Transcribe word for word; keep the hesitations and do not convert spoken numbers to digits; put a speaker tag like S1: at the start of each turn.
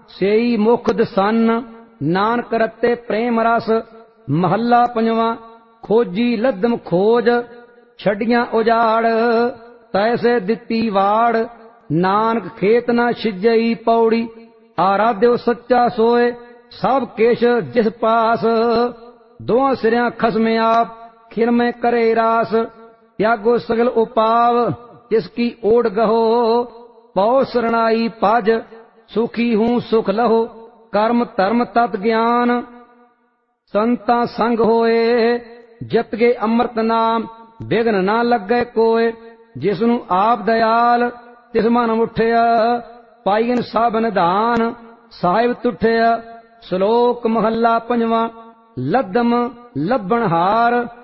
S1: सेई मुख दसन, नानक रते प्रेम रस। महला पंजवा। खोजी लद्दम खोज, छड़ियां उजाड़, तैसे दिती वाड़। नानक खेत न छिजई पौड़ी, आराध्यो सच्चा सोए, सब केश जिस पास। दोहां सिरियां खसमे आप, खिर में करे रास। त्यागो सगल उपाव, जिसकी ओढ़ गहो। पौ शरणाई पाज, सुखी हूं सुख लहो। कर्म धर्म तत् ज्ञान, संता संग होए। जित गए अमृत नाम, विघ्न ना लगे कोय। जिसनु आप दयाल, तिस मन उठिया। पाईन सब निधान, साहिब तुठिया। श्लोक महला पंजवा। लद्दम लभण हार,